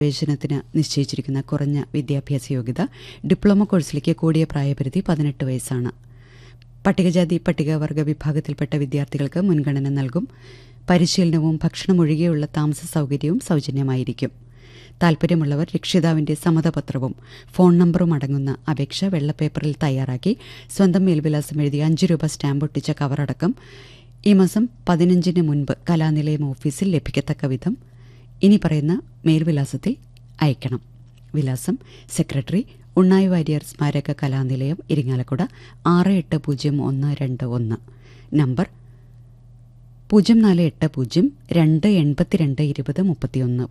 പ്രവേശനത്തിന് നിശ്ചയിച്ചിരിക്കുന്ന കുറഞ്ഞ വിദ്യാഭ്യാസ യോഗ്യത ഡിപ്ലോമ കോഴ്സിലേക്ക് കൂടിയ പ്രായപരിധി 18 വയസ്സാണ്. പട്ടികജാതി പട്ടികവർഗ വിഭാഗത്തിൽപ്പെട്ട വിദ്യാർത്ഥികൾക്ക് മുൻഗണന നൽകും. പരിശീലനവും ഭക്ഷണമൊഴികെയുള്ള താമസ സൌകര്യവും സൌജന്യമായിരിക്കും. താൽപര്യമുള്ളവർ രക്ഷിതാവിന്റെ സമ്മതപത്രവും ഫോൺ നമ്പറും അടങ്ങുന്ന അപേക്ഷ വെള്ളപ്പേപ്പറിൽ തയ്യാറാക്കി സ്വന്തം മേൽവിലാസം എഴുതി 5 രൂപ സ്റ്റാമ്പ് ഒട്ടിച്ച കവറടക്കം ഈ മാസം 15 മുൻപ് കലാനിലയം ഓഫീസിൽ ലഭിക്കത്തക്ക വിധം ഇനി പറയുന്ന മേൽവിലാസത്തിൽ അയക്കണം. വിലാസം: സെക്രട്ടറി, ഉണ്ണായി വാര്യർ സ്മാരക കലാനിലയം, ഇരിങ്ങാലക്കുട 680121. നമ്പർ 0480-282-2031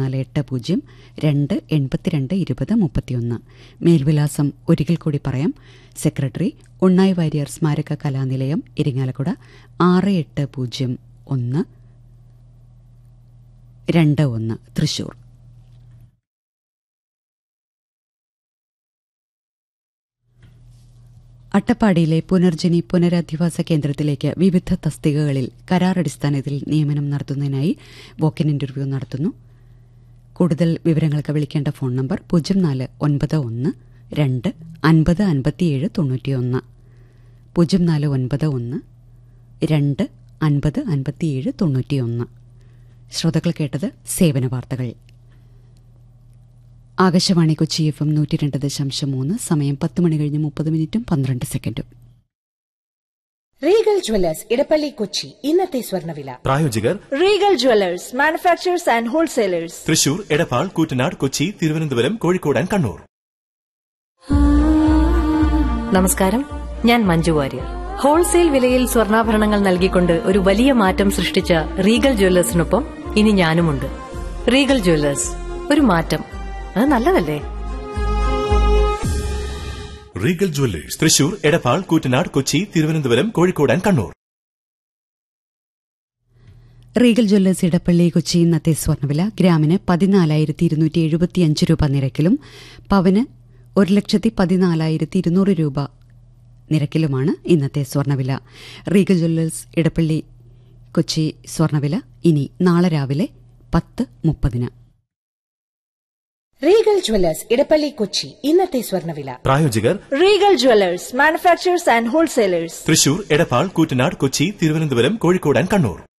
0480-282-2031. മേൽവിലാസം ഒരിക്കൽ കൂടി പറയാം: സെക്രട്ടറി, ഉണ്ണായി വാര്യർ സ്മാരക കലാനിലയം, ഇരിങ്ങാലക്കുട 680121, തൃശൂർ. അട്ടപ്പാടിയിലെ പുനർജനി പുനരധിവാസ കേന്ദ്രത്തിലേക്ക് വിവിധ തസ്തികകളിൽ കരാറടിസ്ഥാനത്തിൽ നിയമനം നടത്തുന്നതിനായി വോക്കിൻ ഇന്റർവ്യൂ നടത്തുന്നു. കൂടുതൽ വിവരങ്ങൾക്ക് വിളിക്കേണ്ട ഫോൺ നമ്പർ 0491 2 50 57 91 0491 2 50 57 91. ശ്രോതാക്കൾ കേട്ടത് സേവന വാർത്തകൾ. ആകാശവാണി കൊച്ചി FM 102.3. സമയം 10:30 റീഗൽ ജ്വല്ലേഴ്സ് ഇടപ്പള്ളി കൊച്ചി. ഇന്നത്തെ സ്വർണ്ണവില. പ്രായോജകർ Regal Jewellers, manufacturers and wholesalers, Thrissur, Edappal, Koottanad, Kochi, Thiruvananthapuram, Kozhikode and Kannur. നമസ്കാരം, ഞാൻ മഞ്ജു വാര്യർ. ഹോൾസെയിൽ വിലയിൽ സ്വർണ്ണാഭരണങ്ങൾ നൽകിക്കൊണ്ട് ഒരു വലിയ മാറ്റം സൃഷ്ടിച്ച റീഗൽ ജ്വല്ലേഴ്സിനൊപ്പം ഇനി ഞാനുമുണ്ട്. റീഗൽ ജ്വല്ലേഴ്സ്, ഒരു മാറ്റം, അത് നല്ലതല്ലേ? Regal Jewellers, Thrissur, Edappal, Koottanad, Kochi, Thiruvananthapuram, Kozhikode and Kannur. Regal Jewellers Edappally Kochi. ഇന്നത്തെ സ്വർണ്ണവില ഗ്രാമിന് 14,275 രൂപ നിരക്കിലും പവന് 1,14,200 രൂപ നിരക്കിലുമാണ് ഇന്നത്തെ സ്വർണ്ണവില. റീഗൽ ജ്വല്ലേഴ്സ് ഇടപ്പള്ളി കൊച്ചി സ്വർണ്ണവില ഇനി നാളെ രാവിലെ 10:30. Regal Jewellers Edappally Kochi. ഇന്നത്തെ സ്വർണ്ണവില. പ്രായോജകർ Regal Jewellers, manufacturers and wholesalers, Thrissur, Edappal, Koottanad, Kochi, Thiruvananthapuram, Kozhikode and Kannur.